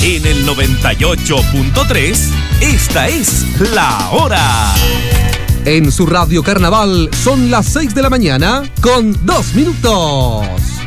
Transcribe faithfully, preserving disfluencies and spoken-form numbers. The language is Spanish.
En el noventa y ocho punto tres, esta es La Hora. En su radio Carnaval son las seis de la mañana con dos minutos.